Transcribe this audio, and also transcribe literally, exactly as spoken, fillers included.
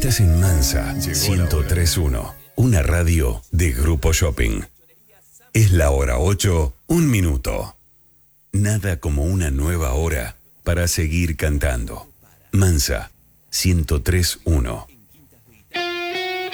Estás en Mansa ciento tres punto uno, una radio de Grupo Shopping. Es la hora ocho, un minuto. Nada como una nueva hora para seguir cantando. Mansa ciento tres punto uno.